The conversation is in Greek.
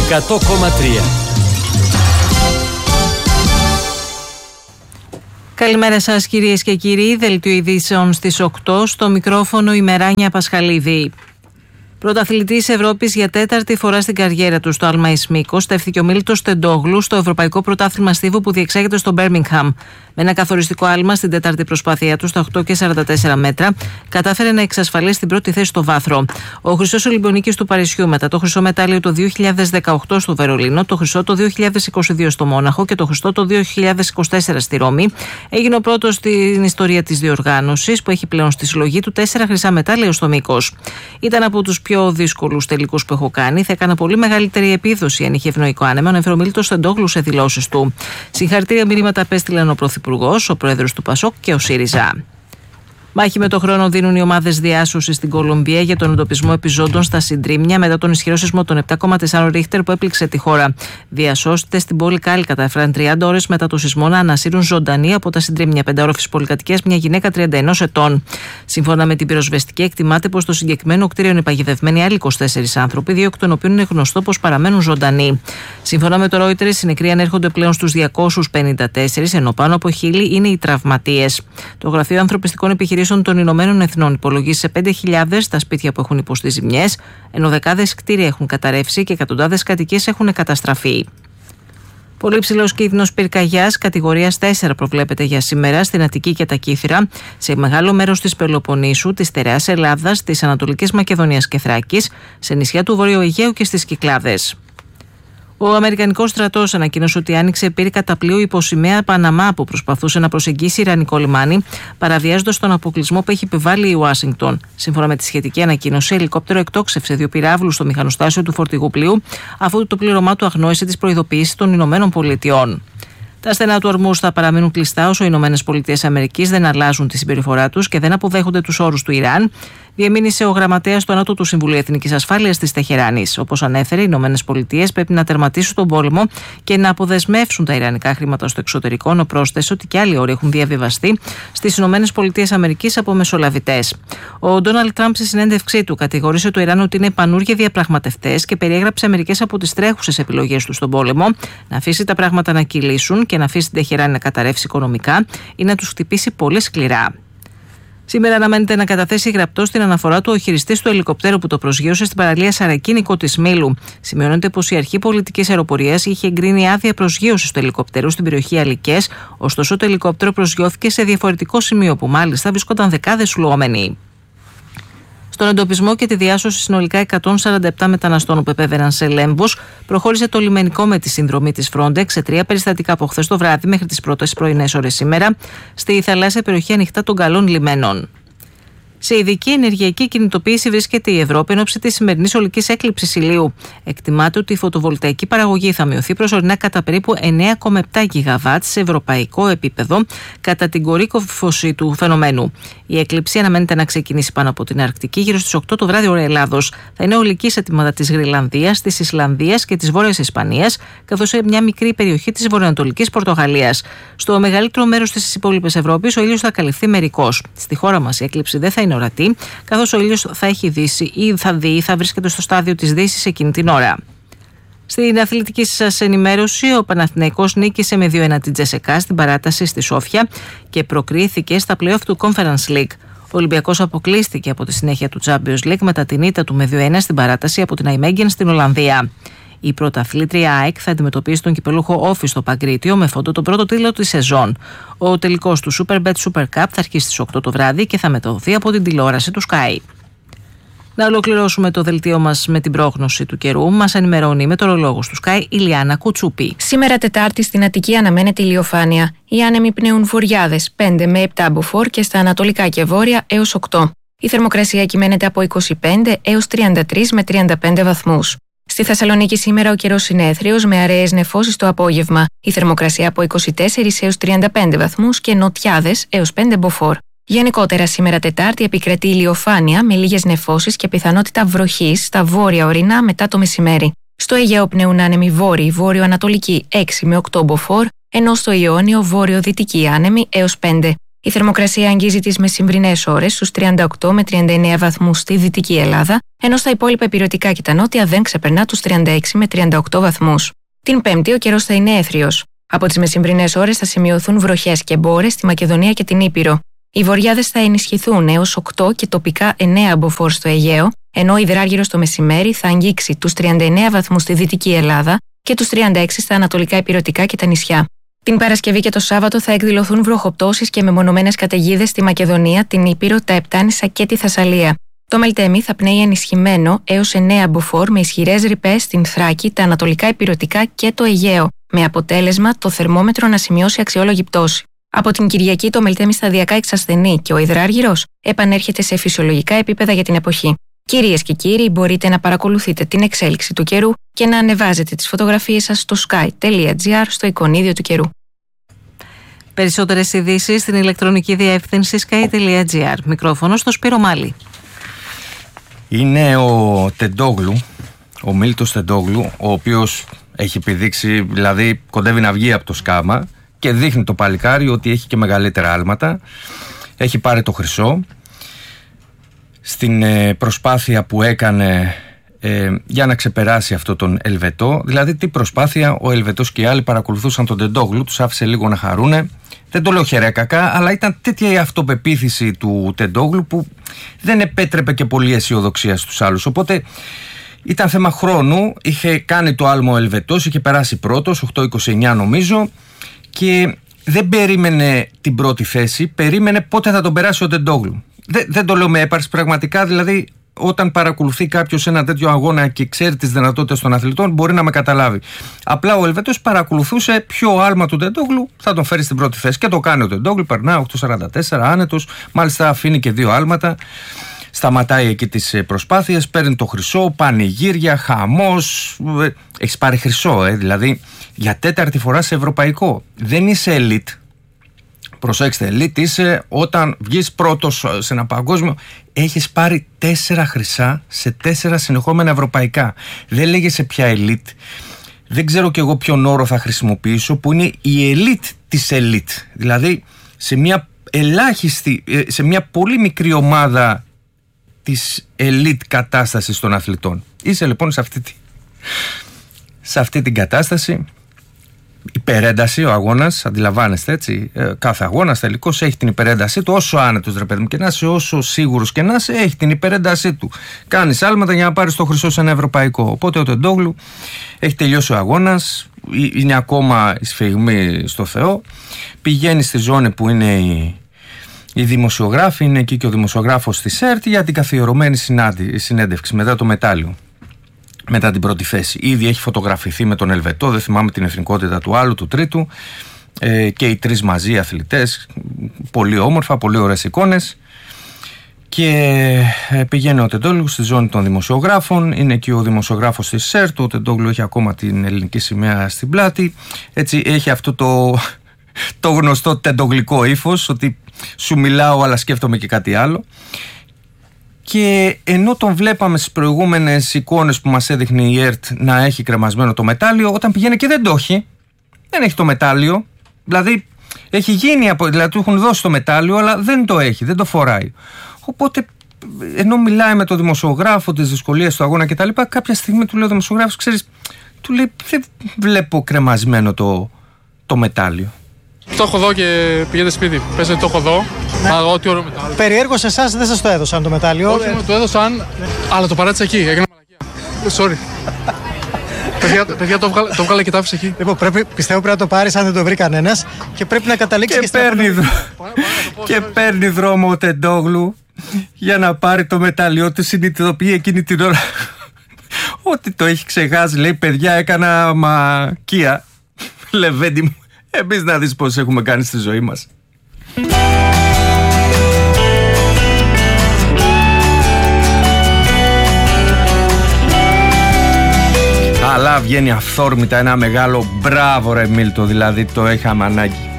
100,3. Καλημέρα σας κυρίες και κύριοι, δελτίο ειδήσεων στις 8, στο μικρόφωνο η Μεράνια Πασχαλίδη. Πρωταθλητής Ευρώπης για τέταρτη φορά στην καριέρα του στο άλμα εις μήκος, στέφθηκε ο Μίλτος Τεντόγλου στο Ευρωπαϊκό Πρωτάθλημα Στίβου που διεξάγεται στο Μπέρμιγχαμ. Με ένα καθοριστικό άλμα στην τέταρτη προσπάθειά του στα 8,44 μέτρα, κατάφερε να εξασφαλίσει την πρώτη θέση στο βάθρο. Ο χρυσός Ολυμπιονίκης του Παρισιού, μετά το χρυσό μετάλλιο το 2018 στο Βερολίνο, το χρυσό το 2022 στο Μόναχο και το χρυσό το 2024 στη Ρώμη, έγινε ο πρώτος στην ιστορία της διοργάνωσης, που έχει πλέον στη συλλογή του 4 χρυσά μετάλλια στο μήκος. Ήταν από τους πιο δύσκολους τελικούς που έχω κάνει. Θα έκανα πολύ μεγαλύτερη επίδοση αν είχε ευνοϊκό άνεμα, ανέφερε ο Μίλτος Τεντόγλου σε δηλώσεις του. Συγχαρητήρια μηνύματα απέστειλαν ο Πρωθυπουργός, ο Πρόεδρος του ΠΑΣΟΚ και ο ΣΥΡΙΖΑ. Μάχη με το χρόνο δίνουν οι ομάδες διάσωσης στην Κολομβία για τον εντοπισμό επιζώντων στα συντρίμμια μετά τον ισχυρό σεισμό των 7,4 Ρίχτερ που έπληξε τη χώρα. Διασώστες στην πόλη Κάλι κατάφεραν 30 ώρες μετά το σεισμό να ανασύρουν ζωντανή από τα συντρίμμια 5όροφης πολυκατοικίας μια γυναίκα 31 ετών. Σύμφωνα με την πυροσβεστική, εκτιμάται πως στο συγκεκριμένο κτίριο είναι παγιδευμένοι άλλοι 24 άνθρωποι, 2 εκ των οποίων είναι γνωστό πως παραμένουν ζωντανοί. Σύμφωνα με το Reuters, οι νεκροί ανέρχονται πλέον στους 254, ενώ πάνω από 1.000 είναι οι τραυματίες. Το Γραφείο Ανθρωπιστικών Επιχειρήσεων των Ηνωμένων Εθνών υπολογίζει σε 5.000 τα σπίτια που έχουν υποστεί ζημιές, ενώ δεκάδες κτίρια έχουν καταρρεύσει και εκατοντάδες κατοικίες έχουν καταστραφεί. Πολύ υψηλός κίνδυνος πυρκαγιάς κατηγορίας 4 προβλέπεται για σήμερα στην Αττική και τα Κύθυρα, σε μεγάλο μέρος της Πελοποννήσου, της Στερεάς Ελλάδας, της Ανατολικής Μακεδονίας και Θράκης, σε νησιά του Βορείου Αιγαίου και στις Κυκλάδες. Ο Αμερικανικός στρατός ανακοίνωσε ότι άνοιξε πύρη κατά πλοίο υποσημαία Παναμά που προσπαθούσε να προσεγγίσει Ιρανικό λιμάνι, παραβιάζοντας τον αποκλεισμό που έχει επιβάλει η Ουάσιγκτον. Σύμφωνα με τη σχετική ανακοίνωση, ελικόπτερο εκτόξευσε 2 πυράβλους στο μηχανοστάσιο του φορτηγού πλοίου, αφού το πλήρωμά του αγνόησε τις προειδοποιήσεις των Ηνωμένων Πολιτειών. Τα στενά του Ορμούζ θα παραμείνουν κλειστά όσο οι ΗΠΑ δεν αλλάζουν τη συμπεριφορά τους και δεν αποδέχονται τους όρους του Ιράν, διεμήνυσε ο γραμματέας του Ανώτου του Συμβουλίου Εθνικής Ασφάλειας της Τεχεράνης. Όπως ανέφερε, οι ΗΠΑ πρέπει να τερματίσουν τον πόλεμο και να αποδεσμεύσουν τα ιρανικά χρήματα στο εξωτερικό, ενώ πρόσθεσε ότι και άλλοι όροι έχουν διαβιβαστεί στις ΗΠΑ από μεσολαβητές. Ο Ντόναλντ Τραμπ στη συνέντευξή του κατηγόρησε το Ιράν ότι είναι πανούργιοι διαπραγματευτές και περιέγραψε μερικές από τις τρέχουσες επιλογές του στον πόλεμο, να αφήσει τα πράγματα να κυλήσουν και να αφήσει την Τεχεράνη να καταρρεύσει οικονομικά ή να τους χτυπήσει πολύ σκληρά. Σήμερα αναμένεται να καταθέσει γραπτό στην αναφορά του ο χειριστής του ελικοπτέρου που το προσγείωσε στην παραλία Σαρακίνικο της Μήλου. Σημειώνεται πως η Αρχή Πολιτικής Αεροπορίας είχε εγκρίνει άδεια προσγείωσης του ελικοπτέρου στην περιοχή Αλικές, ωστόσο το ελικόπτερο προσγειώθηκε σε διαφορετικό σημείο που μάλιστα βρισκόταν δεκάδες λουόμενοι. Στον εντοπισμό και τη διάσωση συνολικά 147 μεταναστών που επέβαιναν σε Λέμβους, προχώρησε το λιμενικό με τη συνδρομή της Frontex σε 3 περιστατικά από χθες το βράδυ μέχρι τις πρώτες πρωινές ώρες σήμερα στη θαλάσσια περιοχή ανοιχτά των καλών λιμένων. Σε ειδική ενεργειακή κινητοποίηση βρίσκεται η Ευρώπη εν ώψη της σημερινής ολικής έκλειψης ηλίου. Εκτιμάται ότι η φωτοβολταϊκή παραγωγή θα μειωθεί προσωρινά κατά περίπου 9,7 γιγαβάτ σε ευρωπαϊκό επίπεδο κατά την κορύφωση του φαινομένου. Η έκλειψη αναμένεται να ξεκινήσει πάνω από την Αρκτική γύρω στις 8 το βράδυ ώρα Ελλάδος. Θα είναι ολική σε τμήματα της Γρυλανδίας, της Ισλανδίας και της Βόρειας Ισπανίας, καθώς σε μια μικρή περιοχή της βορειοανατολικής Πορτογαλίας. Στο μεγαλύτερο μέρος της υπόλοιπης Ευρώπης ο ήλιος θα καλυφθεί μερικώς. Στη χώρα μας η έκλειψη δεν θα είναι ορατή, καθώς ο ήλιος θα έχει δύσει ή θα βρίσκεται στο στάδιο της δύσης εκείνη την ώρα. Στην αθλητική σας ενημέρωση, ο Παναθηναϊκός νίκησε με 2-1 την Τζεσεκά στην παράταση στη Σόφια και προκρίθηκε στα play-off του Conference League. Ο Ολυμπιακός αποκλείστηκε από τη συνέχεια του Champions League μετά την ήττα του με 2-1 στην παράταση από την Αϊμέγγεν στην Ολλανδία. Η πρωταθλήτρια ΑΕΚ θα αντιμετωπίσει τον κυπελούχο Όφη στο Παγκρίτιο με φόντο τον πρώτο τίτλο της σεζόν. Ο τελικός του Superbet Super Cup θα αρχίσει στις 8 το βράδυ και θα μεταδοθεί από την τηλεόραση του Sky. Να ολοκληρώσουμε το δελτίο μας με την πρόγνωση του καιρού. Μας ενημερώνει η μετεωρολόγος του Sky, η Λιάννα Κουτσούπη. Σήμερα Τετάρτη στην Αττική αναμένεται ηλιοφάνεια. Οι άνεμοι πνέουν βουριάδες 5 με 7 μποφόρ και στα ανατολικά και βόρεια έως 8. Η θερμοκρασία κυμαίνεται από 25 έως 33 με 35 βαθμούς. Στη Θεσσαλονίκη σήμερα ο καιρός είναι έθριος με αραιές νεφώσεις το απόγευμα. Η θερμοκρασία από 24 έως 35 βαθμούς και νοτιάδες έως 5 μποφόρ. Γενικότερα σήμερα Τετάρτη επικρατεί ηλιοφάνεια με λίγες νεφώσεις και πιθανότητα βροχής στα βόρεια ορεινά μετά το μεσημέρι. Στο Αιγαίο πνέουν άνεμοι βόρειοι, βόρειο-ανατολική 6 με 8 μποφόρ, ενώ στο Ιόνιο βόρειο-δυτική άνεμοι έως 5. Η θερμοκρασία αγγίζει τις μεσημβρινές ώρες στους 38 με 39 βαθμούς στη Δυτική Ελλάδα, ενώ στα υπόλοιπα ηπειρωτικά και τα νότια δεν ξεπερνά τους 36 με 38 βαθμούς. Την Πέμπτη ο καιρός θα είναι έθριος. Από τις μεσημβρινές ώρες θα σημειωθούν βροχές και μπόρες στη Μακεδονία και την Ήπειρο. Οι βορειάδες θα ενισχυθούν έως 8 και τοπικά 9 μποφόρ στο Αιγαίο, ενώ ο υδράργυρος το μεσημέρι θα αγγίξει τους 39 βαθμούς στη Δυτική Ελλάδα και τους 36 στα ανατολικά ηπειρωτικά και τα νησιά. Την Παρασκευή και το Σάββατο θα εκδηλωθούν βροχοπτώσεις και μεμονωμένες καταιγίδες στη Μακεδονία, την Ήπειρο, τα Επτάνησα και τη Θεσσαλία. Το Μελτέμι θα πνέει ενισχυμένο έως 9 μποφόρ με ισχυρές ρηπές στην Θράκη, τα ανατολικά ηπειρωτικά και το Αιγαίο, με αποτέλεσμα το θερμόμετρο να σημειώσει αξιόλογη πτώση. Από την Κυριακή το Μελτέμι σταδιακά εξασθενεί και ο υδράργυρος επανέρχεται σε φυσιολογικά επίπεδα για την εποχή. Κυρίες και κύριοι, μπορείτε να παρακολουθείτε την εξέλιξη του καιρού και να ανεβάζετε τις φωτογραφίες σας στο sky.gr στο εικονίδιο του καιρού. Περισσότερες ειδήσεις στην ηλεκτρονική διεύθυνση sky.gr. Μικρόφωνο στο Σπύρο Μάλη. Είναι ο Τεντόγλου, ο Μίλτος Τεντόγλου, ο οποίος έχει επιδείξει, δηλαδή κοντεύει να βγει από το σκάμα και δείχνει το παλικάρι ότι έχει και μεγαλύτερα άλματα. Έχει πάρει το χρυσό στην προσπάθεια που έκανε για να ξεπεράσει αυτό τον Ελβετό. Δηλαδή τι προσπάθεια, ο Ελβετός και οι άλλοι παρακολουθούσαν τον Τεντόγλου, τους άφησε λίγο να χαρούνε. Δεν το λέω χερέκακα, αλλά ήταν τέτοια η αυτοπεποίθηση του Τεντόγλου που δεν επέτρεπε και πολύ αισιοδοξία στους άλλους. Οπότε ήταν θέμα χρόνου, είχε κάνει το άλμο ο Ελβετός, είχε περάσει πρώτος, 8-29 νομίζω, και δεν περίμενε την πρώτη θέση, περίμενε πότε θα τον περάσει ο Τεντόγλου. Δεν το λέω με έπαρση πραγματικά, δηλαδή όταν παρακολουθεί κάποιος ένα τέτοιο αγώνα και ξέρει τις δυνατότητες των αθλητών μπορεί να με καταλάβει. Απλά ο Ελβετός παρακολουθούσε ποιο άλμα του Τεντόγλου θα τον φέρει στην πρώτη θέση και το κάνει ο Τεντόγλου, περνά 8.44 άνετος, μάλιστα αφήνει και 2 άλματα. Σταματάει εκεί τις προσπάθειες, παίρνει το χρυσό, πανηγύρια, χαμός. Έχεις πάρει χρυσό, δηλαδή για 4η φορά σε ευρωπαϊκό. Δεν είσαι elite. Προσέξτε, elite είσαι όταν βγεις πρώτος σε ένα παγκόσμιο. Έχεις πάρει 4 χρυσά σε 4 συνεχόμενα ευρωπαϊκά. Δεν λέγεσαι πια elite. Δεν ξέρω κι εγώ ποιον όρο θα χρησιμοποιήσω, που είναι η elite της elite. Δηλαδή σε μια ελάχιστη, σε μια πολύ μικρή ομάδα της elite κατάστασης των αθλητών. Είσαι λοιπόν σε αυτή την κατάσταση. Υπερένταση ο αγώνας, αντιλαμβάνεστε έτσι. Κάθε αγώνας τελικώς έχει την υπερέντασή του. Όσο άνετος ρε παιδί μου και να είσαι, όσο σίγουρος και να είσαι, έχει την υπερέντασή του. Κάνεις άλματα για να πάρεις το χρυσό σε ένα ευρωπαϊκό. Οπότε ο Τεντόγλου έχει τελειώσει ο αγώνας, είναι ακόμα η σφιγμή στο Θεό. Πηγαίνει στη ζώνη που είναι οι δημοσιογράφοι, είναι εκεί και ο δημοσιογράφος της ΕΡΤ για την καθιερωμένη συνέντευξη μετά το μετάλλιο. Μετά την πρώτη θέση. Ήδη έχει φωτογραφηθεί με τον Ελβετό, δεν θυμάμαι την εθνικότητα του άλλου, του τρίτου, και οι 3 μαζί αθλητές. Πολύ όμορφα, πολύ ωραίες εικόνες. Και πηγαίνει ο Τεντόγλου στη ζώνη των δημοσιογράφων. Είναι εκεί ο δημοσιογράφος της ΣΕΡΤ. Ο Τεντόγλου έχει ακόμα την ελληνική σημαία στην πλάτη. Έτσι έχει αυτό το γνωστό τεντογλικό ύφος, ότι σου μιλάω αλλά σκέφτομαι και κάτι άλλο. Και ενώ τον βλέπαμε στις προηγούμενες εικόνες που μας έδειχνε η ΕΡΤ να έχει κρεμασμένο το μετάλλιο, όταν πηγαίνει και δεν το έχει, δεν έχει το μετάλλιο, δηλαδή έχει γίνει, δηλαδή του έχουν δώσει το μετάλλιο αλλά δεν το έχει, δεν το φοράει. Οπότε ενώ μιλάει με τον δημοσιογράφο τις δυσκολίες του αγώνα κτλ, κάποια στιγμή του λέει ο δημοσιογράφος, ξέρεις, του λέει δεν βλέπω κρεμασμένο το μετάλλιο. Το έχω δω και πηγαίνετε σπίτι. Πες ότι το έχω δω. Ναι. Τι ωραίο μετάλλιο. Περιέργως σε εσάς δεν σας το έδωσαν το μετάλλιο. Όχι, μου το έδωσαν, αλλά το παράτησα εκεί. Έκανα μαλακία. Sorry. Παιδιά, το βγάλε και το άφησε εκεί. Λοιπόν, πιστεύω πρέπει να το πάρεις αν δεν το βρει κανένας και πρέπει να καταλήξει και και παίρνει δρόμο ο Τεντόγλου για να πάρει το μετάλλιο του. Συνειδητοποιεί εκείνη την ώρα ότι το έχει ξεχάσει. Λέει, παιδιά, έκανα μακία. Λεβέντι μου. Εμείς να δεις πώς έχουμε κάνει στη ζωή μας. Αλλά βγαίνει αυθόρμητα ένα μεγάλο μπράβο ρε Μίλτο, δηλαδή το είχαμε ανάγκη.